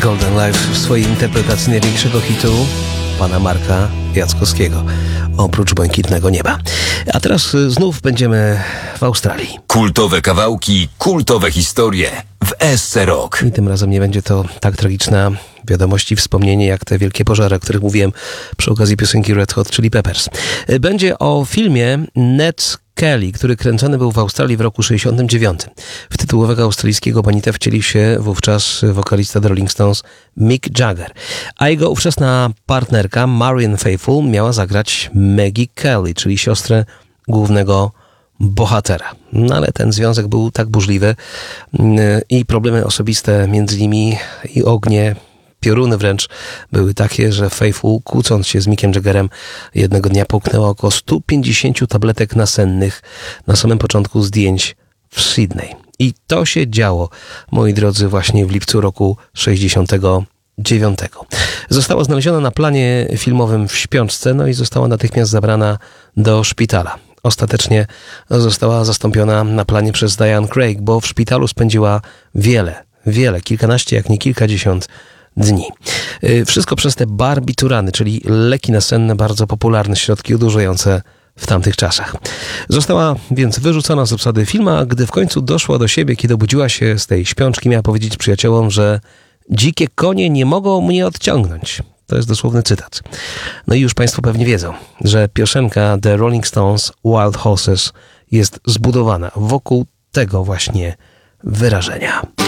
Golden Life w swojej interpretacji największego hitu pana Marka Jackowskiego, Oprócz błękitnego nieba. A teraz znów będziemy w Australii. Kultowe kawałki, kultowe historie w SC Rock. I tym razem nie będzie to tak tragiczna wiadomość i wspomnienie jak te wielkie pożary, o których mówiłem przy okazji piosenki Red Hot Chili Peppers. Będzie o filmie Ned Kelly, który kręcony był w Australii w roku 69. W tytułowego australijskiego Bonita wcielił się wówczas wokalista The Rolling Stones Mick Jagger, a jego ówczesna partnerka Marianne Faithfull miała zagrać Maggie Kelly, czyli siostrę głównego bohatera. No ale ten związek był tak burzliwy i problemy osobiste między nimi i ognie, pioruny wręcz były takie, że Faithfull, kłócąc się z Mickiem Jaggerem, jednego dnia połknęła około 150 tabletek nasennych na samym początku zdjęć w Sydney. I to się działo, moi drodzy, właśnie w lipcu roku 69. Została znaleziona na planie filmowym w śpiączce, no i została natychmiast zabrana do szpitala. Ostatecznie została zastąpiona na planie przez Diane Craig, bo w szpitalu spędziła wiele, kilkanaście, jak nie kilkadziesiąt dni. Wszystko przez te barbiturany, czyli leki nasenne, bardzo popularne środki odurzające w tamtych czasach. Została więc wyrzucona z obsady filmu, a gdy w końcu doszła do siebie, kiedy obudziła się z tej śpiączki, miała powiedzieć przyjaciołom, że dzikie konie nie mogą mnie odciągnąć. To jest dosłowny cytat. No i już Państwo pewnie wiedzą, że piosenka The Rolling Stones Wild Horses jest zbudowana wokół tego właśnie wyrażenia.